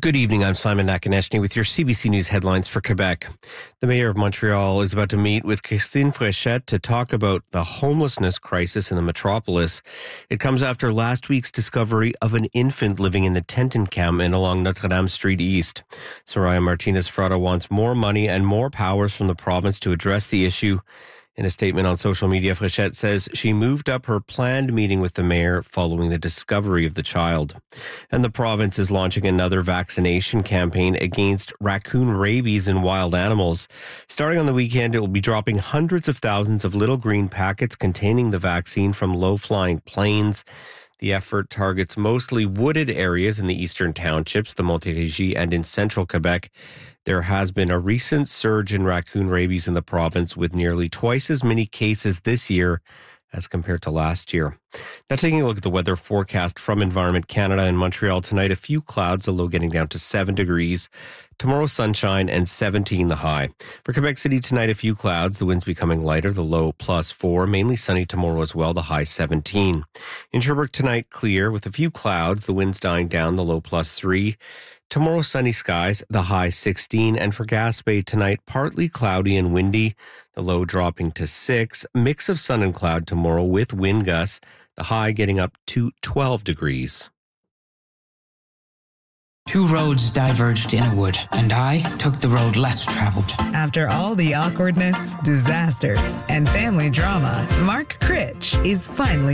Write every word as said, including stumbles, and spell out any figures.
Good evening, I'm Simon Nakaneshny with your C B C News headlines for Quebec. The mayor of Montreal is about to meet with Christine Fréchette to talk about the homelessness crisis in the metropolis. It comes after last week's discovery of an infant living in the tent encampment along Notre Dame Street East. Soraya Martinez-Frada wants more money and more powers from the province to address the issue. In a statement on social media, Fréchette says she moved up her planned meeting with the mayor following the discovery of the child. And the province is launching another vaccination campaign against raccoon rabies in wild animals. Starting on the weekend, it will be dropping hundreds of thousands of little green packets containing the vaccine from low-flying planes. The effort targets mostly wooded areas in the eastern townships, the Montérégie, and in central Quebec. There has been a recent surge in raccoon rabies in the province, with nearly twice as many cases this year as compared to last year. Now, taking a look at the weather forecast from Environment Canada. In Montreal tonight, a few clouds, the low getting down to seven degrees. Tomorrow, sunshine and seventeen the high. For Quebec City tonight, a few clouds, the winds becoming lighter, the low plus four. Mainly sunny tomorrow as well, the high seventeen. In Sherbrooke tonight, clear with a few clouds, the winds dying down, the low plus three. Tomorrow, sunny skies, the high sixteen. And for Gaspé tonight, partly cloudy and windy, the low dropping to six. Mix of sun and cloud tomorrow with wind gusts, the high getting up to twelve degrees. Two roads diverged in a wood, and I took the road less traveled. After all the awkwardness, disasters, and family drama, Mark Critch is finally